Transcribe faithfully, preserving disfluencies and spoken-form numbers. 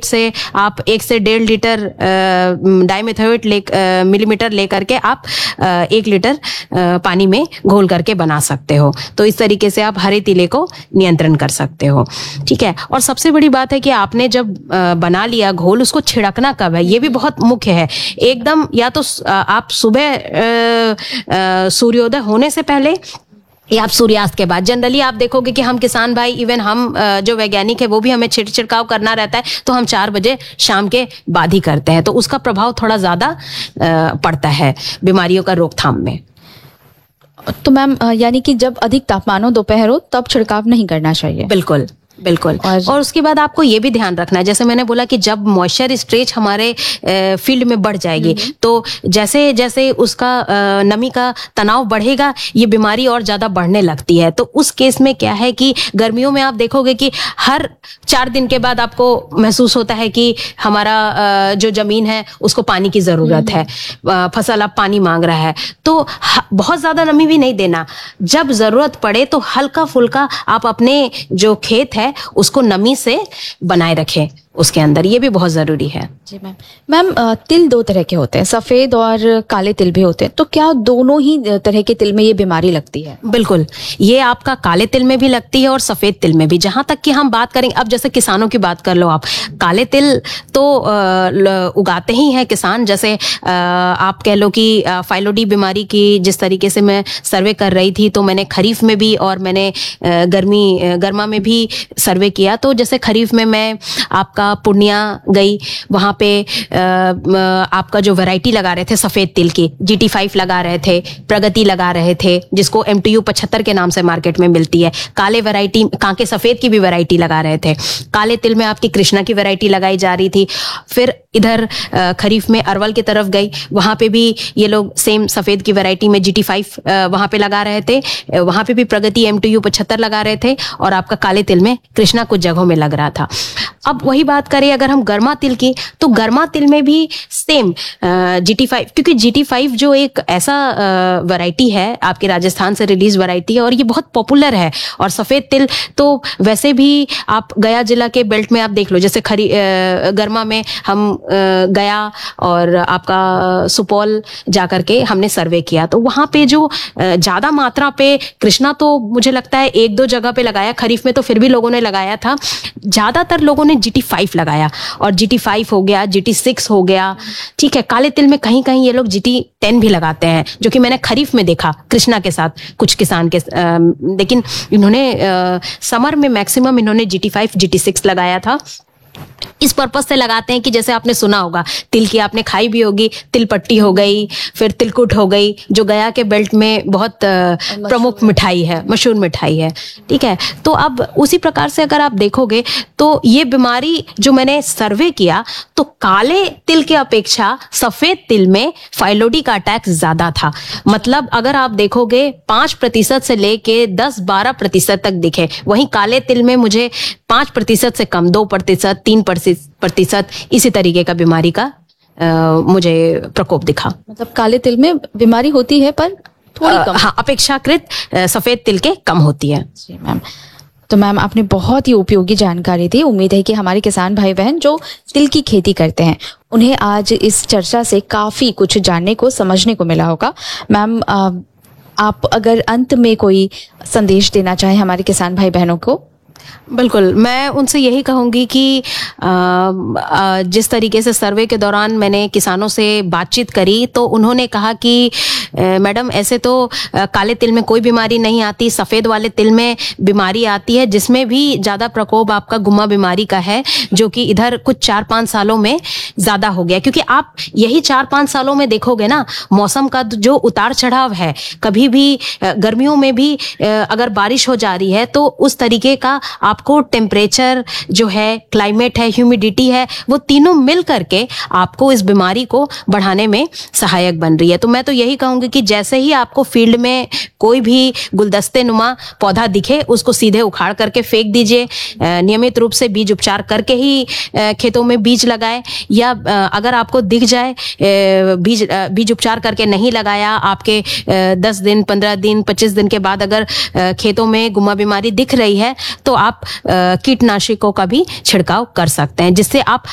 सफेद से आप एक से डेढ़ लीटर डाइमेथोएट ले मिलीमीटर लेकर के आप एक लीटर पानी में घोल करके बना सकते हो। तो इस तरीके से आप हरे तिले को नियंत्रण कर सकते हो। ठीक है। और सबसे बड़ी बात है कि आपने जब बना लिया घोल, उसको छिड़कना कब है, ये भी बहुत मुख्य है। एकदम या तो आप सुबह सूर्योदय होने से पहले या आप सूर्यास्त के बाद। जनरली आप देखोगे कि हम किसान भाई, इवन हम जो वैज्ञानिक है वो भी हमें छिड़ छिड़काव करना रहता है तो हम चार बजे शाम के बाद ही करते हैं, तो उसका प्रभाव थोड़ा ज्यादा पड़ता है बीमारियों का रोकथाम में। तो मैम यानी कि जब अधिक तापमान हो, दोपहर हो, तब छिड़काव नहीं करना चाहिए? बिल्कुल बिल्कुल। और, और उसके बाद आपको ये भी ध्यान रखना है, जैसे मैंने बोला कि जब मॉइस्चर स्ट्रेच हमारे फील्ड में बढ़ जाएगी तो जैसे जैसे उसका नमी का तनाव बढ़ेगा, ये बीमारी और ज्यादा बढ़ने लगती है। तो उस केस में क्या है कि गर्मियों में आप देखोगे कि हर चार दिन के बाद आपको महसूस होता है कि हमारा जो जमीन है उसको पानी की जरूरत है, फसल अब पानी मांग रहा है। तो बहुत ज्यादा नमी भी नहीं देना, जब जरूरत पड़े तो हल्का फुल्का आप अपने जो खेत है उसको नमी से बनाए रखें उसके अंदर, ये भी बहुत जरूरी है। जी मैम। मैम तिल दो तरह के होते हैं, सफेद और काले तिल भी होते हैं, तो क्या दोनों ही तरह के तिल में ये बीमारी लगती है? बिल्कुल, ये आपका काले तिल में भी लगती है और सफेद तिल में भी। जहां तक कि हम बात करेंगे, अब जैसे किसानों की बात कर लो आप, काले तिल तो उगाते ही हैं किसान। जैसे आप कह लो कि फाइलोडी बीमारी की जिस तरीके से मैं सर्वे कर रही थी, तो मैंने खरीफ में भी और मैंने गर्मी गर्मा में भी सर्वे किया। तो जैसे खरीफ में मैं आपका पूर्णिया गई, वहां पे आपका जो वैरायटी लगा रहे थे सफेद तिल की, जी टी फाइव लगा रहे थे, प्रगति लगा रहे थे, जिसको एम टी यू पचहत्तर के नाम से मार्केट में मिलती है। काले वैरायटी, कांके सफेद की भी वैरायटी लगा रहे थे। काले तिल में आपकी कृष्णा की वैरायटी लगाई जा रही थी। फिर इधर खरीफ में अरवल की तरफ गई, वहां पे भी ये लोग सेम सफेद की वैरायटी में जी टी फाइव वहां पे लगा रहे थे, वहां पे भी प्रगति एम टी यू पचहत्तर लगा रहे थे, और आपका काले तिल में कृष्णा कुछ जगहों में लग रहा था। अब वही बात करें अगर हम गर्मा तिल की, तो गर्मा तिल में भी सेम जी टी फाइव, क्योंकि जी टी फाइव जो एक ऐसा वैरायटी है, आपके राजस्थान से रिलीज वैरायटी है और ये बहुत पॉपुलर है। और सफेद तिल तो वैसे भी आप गया जिला के बेल्ट में आप देख लो, जैसे खरी गर्मा में हम गया और आपका सुपौल जाकर के हमने सर्वे किया, तो वहां पे जो ज्यादा मात्रा पे कृष्णा, तो मुझे लगता है एक दो जगह पे लगाया, खरीफ में तो फिर भी लोगों ने लगाया था, ज्यादातर लोगों ने जी टी फाइव लगाया। और जी टी फाइव हो गया, जी टी सिक्स हो गया, ठीक है। काले तिल में कहीं कहीं ये लोग जी टी टेन भी लगाते हैं, जो कि मैंने खरीफ में देखा कृष्णा के साथ कुछ किसान के, आ, लेकिन इन्होंने आ, समर में मैक्सिमम इन्होंने G T five G T six लगाया था। इस पर्पज से लगाते हैं कि जैसे आपने सुना होगा, तिल की आपने खाई भी होगी, तिल पट्टी हो गई, फिर तिलकुट हो गई, जो गया के बेल्ट में बहुत प्रमुख मिठाई है, मशहूर मिठाई है, ठीक है। तो अब उसी प्रकार से अगर आप देखोगे तो ये बीमारी जो मैंने सर्वे किया, तो काले तिल के अपेक्षा सफेद तिल में फाइलोडी का अटैक ज्यादा था। मतलब अगर आप देखोगे पांच प्रतिशत से लेके दस बारह प्रतिशत तक दिखे, वहीं काले तिल में मुझे पांच प्रतिशत से कम, दो प्रतिशत तीन प्रतिशत इसी तरीके का बीमारी का आ, मुझे प्रकोप दिखा। मतलब काले तिल में बीमारी होती है पर थोड़ी कम। हाँ, अपेक्षाकृत सफेद तिल के कम होती है। जी मैम। तो मैम आपने बहुत ही उपयोगी जानकारी दी। उम्मीद है कि हमारे किसान भाई बहन जो तिल की खेती करते हैं, उन्हें आज इस चर्चा से काफी कुछ जानने को, समझने को मिला होगा। मैम आप अगर अंत में कोई संदेश देना चाहें हमारे किसान भाई बहनों को। बिल्कुल, मैं उनसे यही कहूंगी कि आ, आ, जिस तरीके से सर्वे के दौरान मैंने किसानों से बातचीत करी, तो उन्होंने कहा कि मैडम ऐसे तो काले तिल में कोई बीमारी नहीं आती, सफेद वाले तिल में बीमारी आती है, जिसमें भी ज्यादा प्रकोप आपका गुम्मा बीमारी का है, जो कि इधर कुछ चार पांच सालों में ज्यादा हो गया। क्योंकि आप यही चार पांच सालों में देखोगे ना, मौसम का जो उतार चढ़ाव है, कभी भी गर्मियों में भी अगर बारिश हो जा रही है तो उस तरीके का आपको टेम्परेचर जो है, क्लाइमेट है, ह्यूमिडिटी है, वो तीनों मिल करके आपको इस बीमारी को बढ़ाने में सहायक बन रही है। तो मैं तो यही कहूंगी कि जैसे ही आपको फील्ड में कोई भी गुलदस्ते नुमा पौधा दिखे, उसको सीधे उखाड़ करके फेंक दीजिए। नियमित रूप से बीज उपचार करके ही खेतों में बीज लगाए, या अगर आपको दिख जाए बीज बीज उपचार करके नहीं लगाया, आपके दस दिन पंद्रह दिन पच्चीस दिन के बाद अगर खेतों में गुम्मा बीमारी दिख रही है, तो आप कीटनाशकों का भी छिड़काव कर सकते हैं, जिससे आप